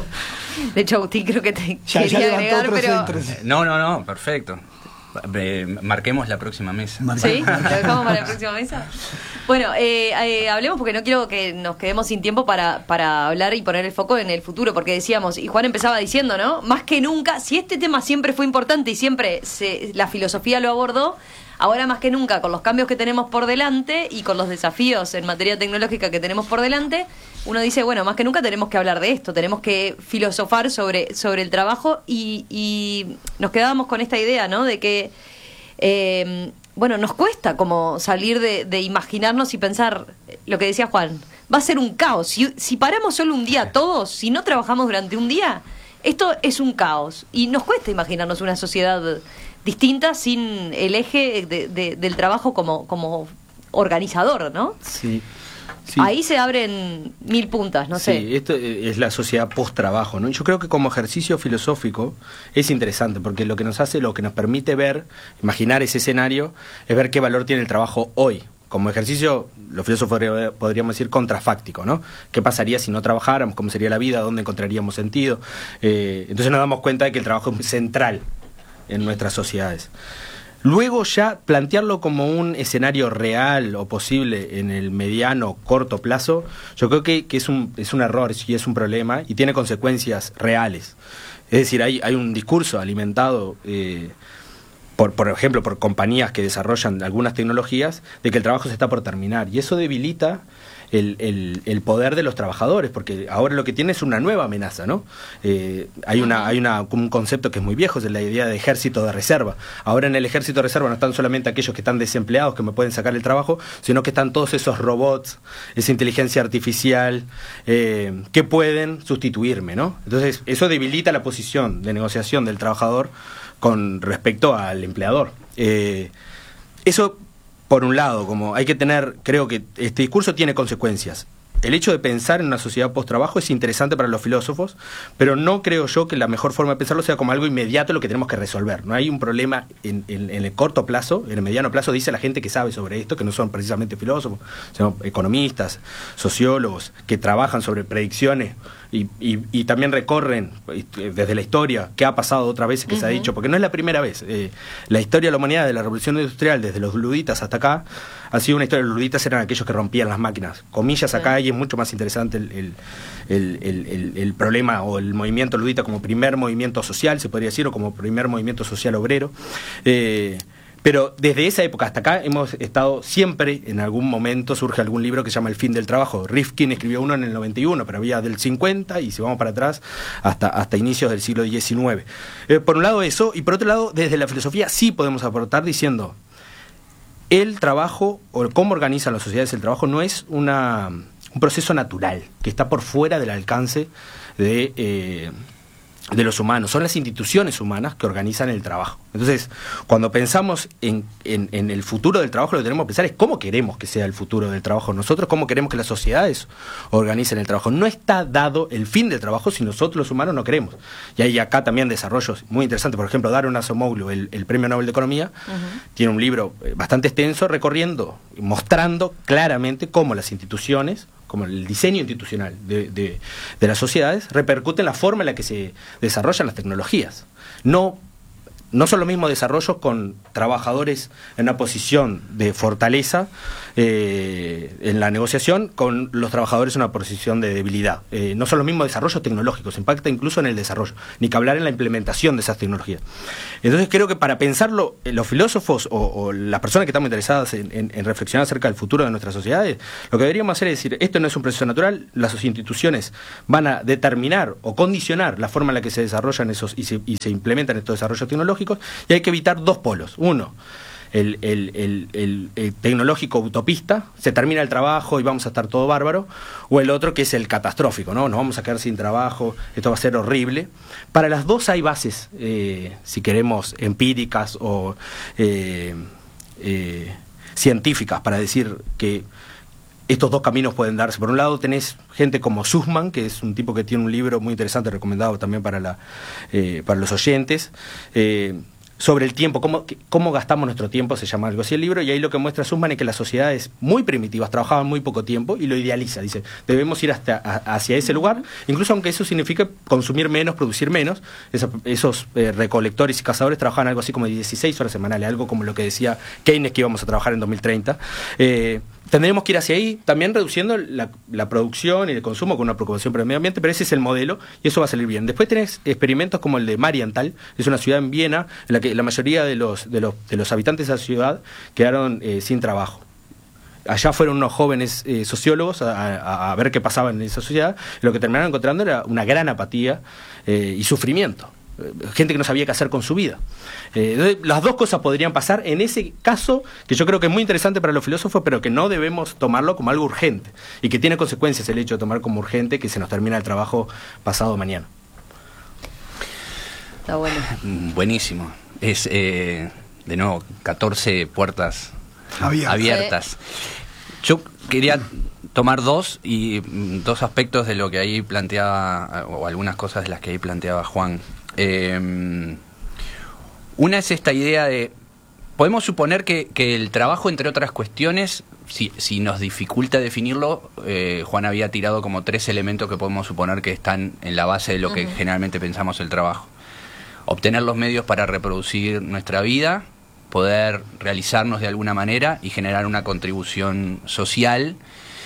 De hecho, Agustín, creo que te ya, quería ya agregar, pero... No, no, no, perfecto. Marquemos la próxima mesa. ¿Sí? ¿Lo dejamos para la próxima mesa? Bueno, eh, eh, hablemos porque no quiero que nos quedemos sin tiempo para, para hablar y poner el foco en el futuro, porque decíamos, y Juan empezaba diciendo, ¿no? Más que nunca, si este tema siempre fue importante y siempre se, la filosofía lo abordó, ahora más que nunca, con los cambios que tenemos por delante y con los desafíos en materia tecnológica que tenemos por delante, uno dice, bueno, más que nunca tenemos que hablar de esto, tenemos que filosofar sobre, sobre el trabajo y, y nos quedábamos con esta idea, ¿no? De que eh, bueno, nos cuesta como salir de, de imaginarnos y pensar lo que decía Juan, va a ser un caos. Si, si paramos solo un día todos, si no trabajamos durante un día, esto es un caos. Y nos cuesta imaginarnos una sociedad distinta sin el eje de, de, del trabajo como, como organizador, ¿no? Sí. Sí. Ahí se abren mil puntas, no sí, sé. Sí, esto es la sociedad post-trabajo, ¿no? Yo creo que como ejercicio filosófico es interesante, porque lo que nos hace, lo que nos permite ver, imaginar ese escenario, es ver qué valor tiene el trabajo hoy. Como ejercicio, los filósofos podríamos decir contrafáctico, ¿no? ¿Qué pasaría si no trabajáramos? ¿Cómo sería la vida? ¿Dónde encontraríamos sentido? Eh, entonces nos damos cuenta de que el trabajo es central en nuestras sociedades. Luego ya plantearlo como un escenario real o posible en el mediano, corto plazo, yo creo que, que es, un, es un error y es un problema y tiene consecuencias reales. Es decir, hay, hay un discurso alimentado, eh, por, por ejemplo, por compañías que desarrollan algunas tecnologías, de que el trabajo se está por terminar y eso debilita El, el, el poder de los trabajadores, porque ahora lo que tiene es una nueva amenaza, ¿no? Eh, hay una hay una un concepto que es muy viejo, es la idea de ejército de reserva. Ahora en el ejército de reserva no están solamente aquellos que están desempleados, que me pueden sacar el trabajo, sino que están todos esos robots, esa inteligencia artificial, eh, que pueden sustituirme, ¿no? Entonces eso debilita la posición de negociación del trabajador con respecto al empleador. Eh, eso Por un lado, como hay que tener, creo que este discurso tiene consecuencias. El hecho de pensar en una sociedad post-trabajo es interesante para los filósofos, pero no creo yo que la mejor forma de pensarlo sea como algo inmediato lo que tenemos que resolver. No hay un problema en, en, en el corto plazo, en el mediano plazo dice la gente que sabe sobre esto, que no son precisamente filósofos, sino economistas, sociólogos, que trabajan sobre predicciones y, y, y también recorren desde la historia qué ha pasado otras veces que uh-huh. se ha dicho, porque no es la primera vez. Eh, la historia de la humanidad, de la revolución industrial, desde los luditas hasta acá, ha sido una historia. Los luditas eran aquellos que rompían las máquinas. Comillas acá, y es mucho más interesante el, el, el, el, el, el problema o el movimiento ludita como primer movimiento social, se podría decir, o como primer movimiento social obrero. Eh, pero desde esa época hasta acá hemos estado siempre, en algún momento surge algún libro que se llama El fin del trabajo. Rifkin escribió uno en el noventa y uno, pero había del cincuenta, y si vamos para atrás, hasta, hasta inicios del siglo diecinueve. Eh, por un lado eso, y por otro lado, desde la filosofía sí podemos aportar diciendo: el trabajo, o cómo organizan las sociedades el trabajo, no es una, un proceso natural, que está por fuera del alcance de, eh, de los humanos. Son las instituciones humanas que organizan el trabajo. Entonces, cuando pensamos en, en, en el futuro del trabajo, lo que tenemos que pensar es cómo queremos que sea el futuro del trabajo nosotros, cómo queremos que las sociedades organicen el trabajo. No está dado el fin del trabajo si nosotros los humanos no queremos. Y hay acá también desarrollos muy interesantes. Por ejemplo, Daron Acemoglu, el, el Premio Nobel de Economía, uh-huh. tiene un libro bastante extenso recorriendo, mostrando claramente cómo las instituciones, como el diseño institucional de, de, de las sociedades, repercute en la forma en la que se desarrollan las tecnologías. No No son los mismos desarrollos con trabajadores en una posición de fortaleza eh, en la negociación, con los trabajadores en una posición de debilidad. Eh, no son los mismos desarrollos tecnológicos, impacta incluso en el desarrollo, ni que hablar en la implementación de esas tecnologías. Entonces creo que para pensarlo, eh, los filósofos o, o las personas que estamos interesadas en, en, en reflexionar acerca del futuro de nuestras sociedades, lo que deberíamos hacer es decir: esto no es un proceso natural, las instituciones van a determinar o condicionar la forma en la que se desarrollan esos y se, y se implementan estos desarrollos tecnológicos. Y hay que evitar dos polos. Uno, el, el, el, el, el tecnológico utopista, se termina el trabajo y vamos a estar todo bárbaro, o el otro que es el catastrófico, ¿no? Nos vamos a quedar sin trabajo, esto va a ser horrible. Para las dos hay bases, eh, si queremos, empíricas o eh, eh, científicas, para decir que estos dos caminos pueden darse. Por un lado tenés gente como Sussman, que es un tipo que tiene un libro muy interesante, recomendado también para, la, eh, para los oyentes, eh, sobre el tiempo, cómo, cómo gastamos nuestro tiempo, se llama algo así el libro, y ahí lo que muestra Sussman es que las sociedades muy primitivas trabajaban muy poco tiempo, y lo idealiza, dice, debemos ir hasta, a, hacia ese lugar, incluso aunque eso signifique consumir menos, producir menos. Esos, esos eh, recolectores y cazadores trabajaban algo así como dieciséis horas semanales, algo como lo que decía Keynes que íbamos a trabajar en dos mil treinta. Eh, Tendremos que ir hacia ahí, también reduciendo la, la producción y el consumo con una preocupación por el medio ambiente, pero ese es el modelo y eso va a salir bien. Después tenés experimentos como el de Marienthal, es una ciudad en Viena en la que la mayoría de los, de los, de los habitantes de la ciudad quedaron eh, sin trabajo. Allá fueron unos jóvenes eh, sociólogos a, a, a ver qué pasaba en esa sociedad, y lo que terminaron encontrando era una gran apatía eh, y sufrimiento. gente que no sabía qué hacer con su vida. Eh, las dos cosas podrían pasar en ese caso, que yo creo que es muy interesante para los filósofos, pero que no debemos tomarlo como algo urgente, y que tiene consecuencias el hecho de tomar como urgente que se nos termina el trabajo pasado mañana. Está bueno. Buenísimo. Es, eh, de nuevo, catorce puertas abiertas. abiertas. Yo quería tomar dos y dos aspectos de lo que ahí planteaba, o algunas cosas de las que ahí planteaba Juan. Eh, una es esta idea de, podemos suponer que, que el trabajo, entre otras cuestiones, si, si nos dificulta definirlo, eh, Juan había tirado como tres elementos que podemos suponer que están en la base de lo que uh-huh. generalmente pensamos el trabajo. Obtener los medios para reproducir nuestra vida, poder realizarnos de alguna manera y generar una contribución social.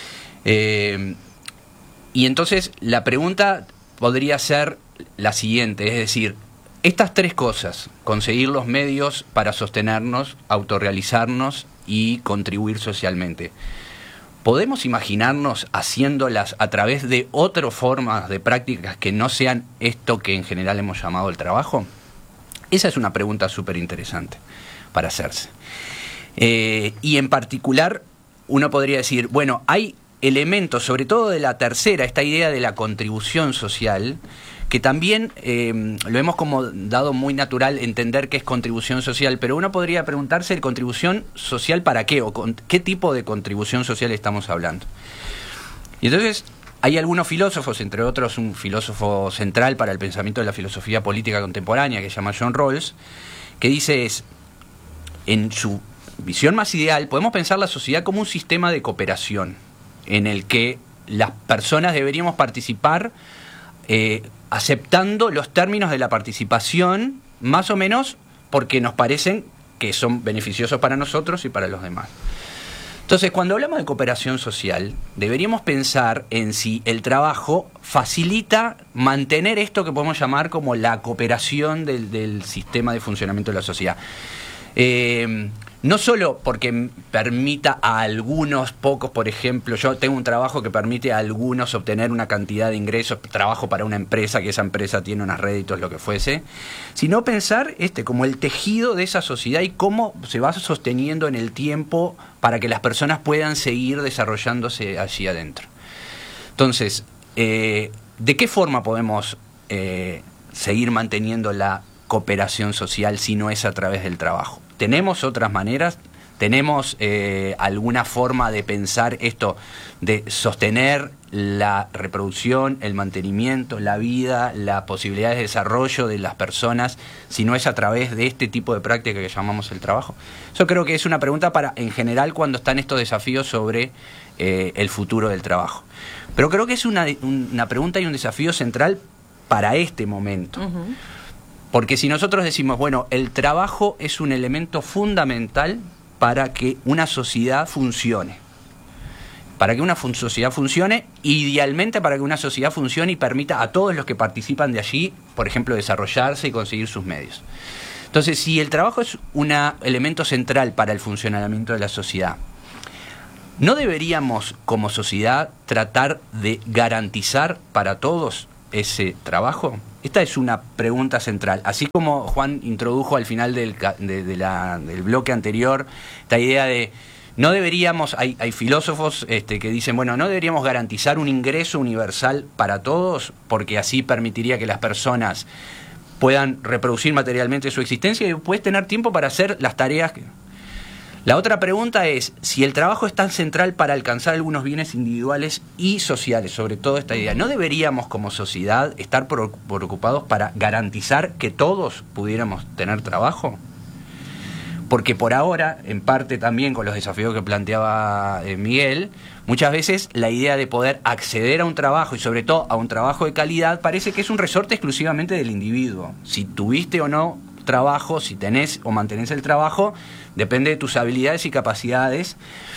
Eh, y entonces la pregunta podría ser la siguiente, es decir, estas tres cosas, conseguir los medios para sostenernos, autorrealizarnos y contribuir socialmente, ¿podemos imaginarnos haciéndolas a través de otras formas de prácticas que no sean esto que en general hemos llamado el trabajo? Esa es una pregunta súper interesante para hacerse. Eh, y en particular, uno podría decir, bueno, hay elementos, sobre todo de la tercera, esta idea de la contribución social, que también eh, lo hemos como dado muy natural entender que es contribución social, pero uno podría preguntarse, ¿contribución social para qué? ¿O con qué tipo de contribución social estamos hablando? Y entonces hay algunos filósofos, entre otros un filósofo central para el pensamiento de la filosofía política contemporánea, que se llama John Rawls, que dice es, en su visión más ideal, podemos pensar la sociedad como un sistema de cooperación, en el que las personas deberíamos participar eh, aceptando los términos de la participación, más o menos porque nos parecen que son beneficiosos para nosotros y para los demás. Entonces, cuando hablamos de cooperación social, deberíamos pensar en si el trabajo facilita mantener esto que podemos llamar como la cooperación del, del sistema de funcionamiento de la sociedad. Eh, no solo porque permita a algunos pocos, por ejemplo, yo tengo un trabajo que permite a algunos obtener una cantidad de ingresos, trabajo para una empresa, que esa empresa tiene unos réditos, lo que fuese, sino pensar este como el tejido de esa sociedad y cómo se va sosteniendo en el tiempo para que las personas puedan seguir desarrollándose allí adentro. Entonces, eh, ¿de qué forma podemos eh, seguir manteniendo la cooperación social si no es a través del trabajo? ¿Tenemos otras maneras? ¿Tenemos eh, alguna forma de pensar esto, de sostener la reproducción, el mantenimiento, la vida, la posibilidad de desarrollo de las personas, si no es a través de este tipo de práctica que llamamos el trabajo? Yo creo que es una pregunta para, en general, cuando están estos desafíos sobre eh, el futuro del trabajo. Pero creo que es una, una pregunta y un desafío central para este momento. Uh-huh. Porque si nosotros decimos, bueno, el trabajo es un elemento fundamental para que una sociedad funcione. Para que una fun- sociedad funcione, idealmente para que una sociedad funcione y permita a todos los que participan de allí, por ejemplo, desarrollarse y conseguir sus medios. Entonces, si el trabajo es un elemento central para el funcionamiento de la sociedad, ¿no deberíamos como sociedad tratar de garantizar para todos ese trabajo? Esta es una pregunta central. Así como Juan introdujo al final del, de, de la, del bloque anterior esta idea de no deberíamos, hay, hay filósofos este, que dicen, bueno, no deberíamos garantizar un ingreso universal para todos porque así permitiría que las personas puedan reproducir materialmente su existencia y después tener tiempo para hacer las tareas que... La otra pregunta es, si el trabajo es tan central para alcanzar algunos bienes individuales y sociales, sobre todo esta idea, ¿no deberíamos como sociedad estar preocupados para garantizar que todos pudiéramos tener trabajo? Porque por ahora, en parte también con los desafíos que planteaba eh, Miguel, muchas veces la idea de poder acceder a un trabajo y sobre todo a un trabajo de calidad parece que es un resorte exclusivamente del individuo. Si tuviste o no trabajo, si tenés o mantenés el trabajo, depende de tus habilidades y capacidades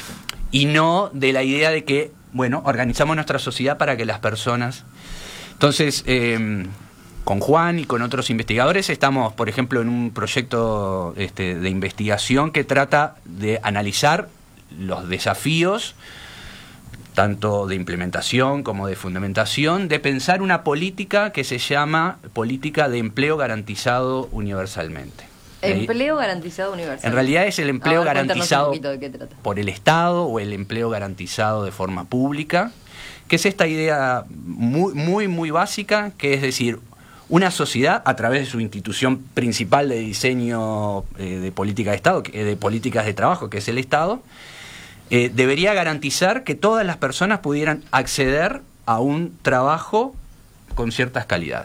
y no de la idea de que, bueno, organizamos nuestra sociedad para que las personas... Entonces, eh, con Juan y con otros investigadores estamos, por ejemplo, en un proyecto este, de investigación que trata de analizar los desafíos tanto de implementación como de fundamentación, de pensar una política que se llama política de empleo garantizado universalmente. Empleo garantizado universal. En realidad es el empleo Ahora, garantizado un de qué trata. por el Estado o el empleo garantizado de forma pública, que es esta idea muy, muy, muy básica, que es decir, una sociedad, a través de su institución principal de diseño eh, de política de Estado, eh, de políticas de trabajo, que es el Estado, eh, debería garantizar que todas las personas pudieran acceder a un trabajo con ciertas calidades.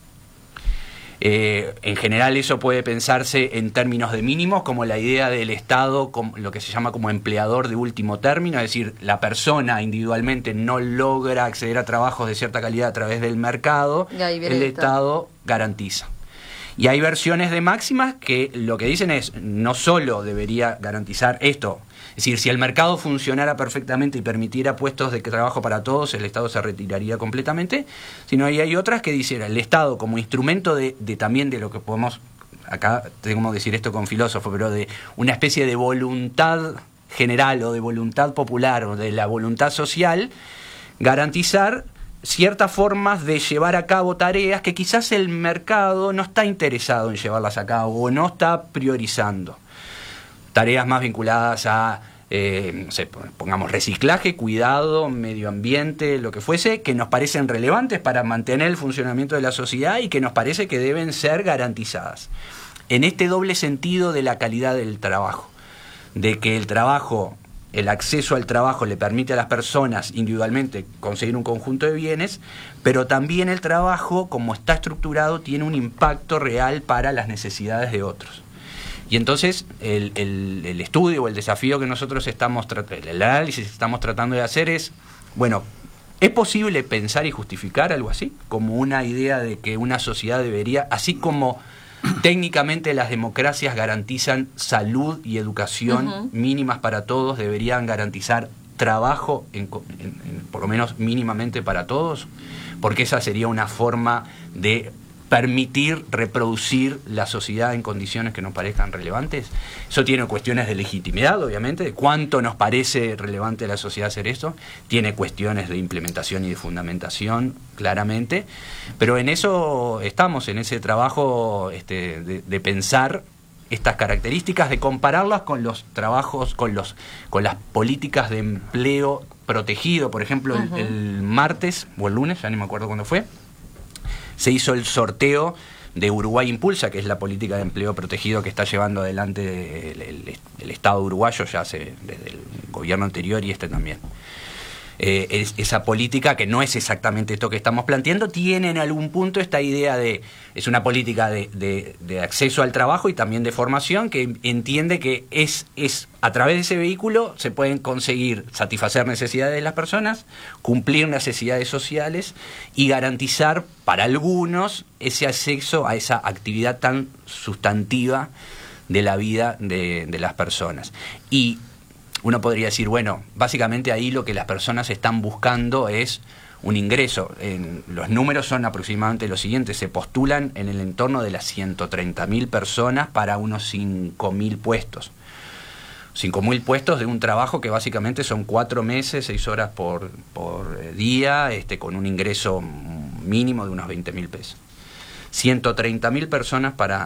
Eh, en general eso puede pensarse en términos de mínimos, como la idea del Estado, como lo que se llama como empleador de último término, es decir, la persona individualmente no logra acceder a trabajos de cierta calidad a través del mercado, el Estado, Estado garantiza. Y hay versiones de máximas que lo que dicen es, no solo debería garantizar esto, es decir, si el mercado funcionara perfectamente y permitiera puestos de trabajo para todos, el Estado se retiraría completamente, sino ahí hay otras que dicen, el Estado como instrumento de, de también de lo que podemos, acá tengo que decir esto con filósofo, pero de una especie de voluntad general o de voluntad popular o de la voluntad social, garantizar ciertas formas de llevar a cabo tareas que quizás el mercado no está interesado en llevarlas a cabo o no está priorizando. Tareas más vinculadas a, eh, no sé, pongamos reciclaje, cuidado, medio ambiente, lo que fuese, que nos parecen relevantes para mantener el funcionamiento de la sociedad y que nos parece que deben ser garantizadas. En este doble sentido de la calidad del trabajo, de que el trabajo, el acceso al trabajo le permite a las personas individualmente conseguir un conjunto de bienes, pero también el trabajo, como está estructurado, tiene un impacto real para las necesidades de otros. Y entonces el, el, el estudio o el desafío que nosotros estamos tratando, el análisis que estamos tratando de hacer es, bueno, ¿es posible pensar y justificar algo así? Como una idea de que una sociedad debería, así como técnicamente las democracias garantizan salud y educación uh-huh. mínimas para todos, deberían garantizar trabajo, en, en, en, por lo menos mínimamente para todos, porque esa sería una forma de permitir reproducir la sociedad en condiciones que nos parezcan relevantes. Eso tiene cuestiones de legitimidad, obviamente, de cuánto nos parece relevante a la sociedad hacer esto, tiene cuestiones de implementación y de fundamentación, claramente, pero en eso estamos, en ese trabajo este, de, de pensar estas características, de compararlas con los trabajos, con los con las políticas de empleo protegido. Por ejemplo, uh-huh. el, el martes o el lunes, ya ni me acuerdo cuándo fue, se hizo el sorteo de Uruguay Impulsa, que es la política de empleo protegido que está llevando adelante el, el, el Estado uruguayo, ya hace desde el gobierno anterior y este también. Eh, es, esa política, que no es exactamente esto que estamos planteando, tiene en algún punto esta idea de, es una política de, de, de acceso al trabajo y también de formación, que entiende que es, es a través de ese vehículo se pueden conseguir satisfacer necesidades de las personas, cumplir necesidades sociales y garantizar para algunos ese acceso a esa actividad tan sustantiva de la vida de, de las personas. Y uno podría decir, bueno, básicamente ahí lo que las personas están buscando es un ingreso. En, los números son aproximadamente los siguientes. Se postulan en el entorno de las ciento treinta mil personas para unos cinco mil puestos. cinco mil puestos de un trabajo que básicamente son cuatro meses, seis horas por, por día, este, con un ingreso mínimo de unos veinte mil pesos. ciento treinta mil personas para